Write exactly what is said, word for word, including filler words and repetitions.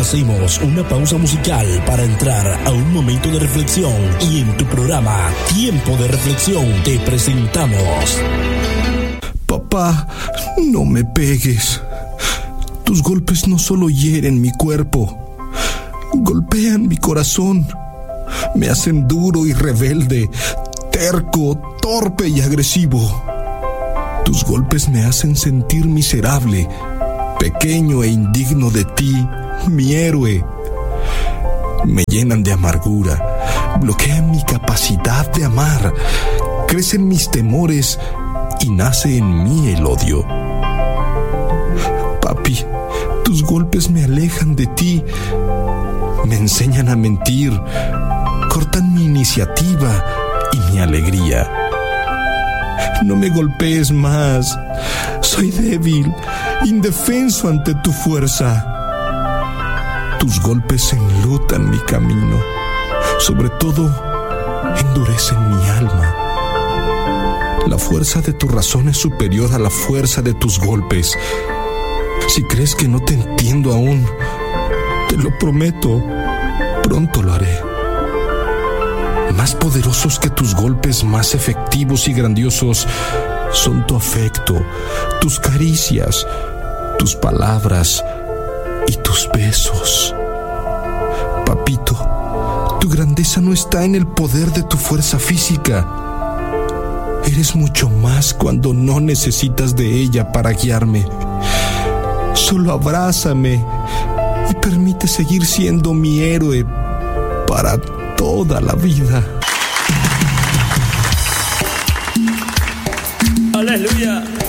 Hacemos una pausa musical para entrar a un momento de reflexión y en tu programa Tiempo de Reflexión te presentamos. Papá, no me pegues. Tus golpes no solo hieren mi cuerpo, golpean mi corazón. Me hacen duro y rebelde, terco, torpe y agresivo. Tus golpes me hacen sentir miserable, pequeño e indigno de ti, mi héroe. Me llenan de amargura, bloquean mi capacidad de amar, crecen mis temores y nace en mí el odio. Papi, tus golpes me alejan de ti, me enseñan a mentir, cortan mi iniciativa y mi alegría. No me golpees más, soy débil, indefenso ante tu fuerza. Tus golpes enlutan mi camino, sobre todo endurecen mi alma. La fuerza de tu razón es superior a la fuerza de tus golpes. Si crees que no te entiendo aún, te lo prometo, pronto lo haré. Más poderosos que tus golpes, más efectivos y grandiosos, son tu afecto, tus caricias, tus palabras y tus besos. Papito, tu grandeza no está en el poder de tu fuerza física. Eres mucho más cuando no necesitas de ella para guiarme. Solo abrázame y permite seguir siendo mi héroe para toda la vida. Aleluya.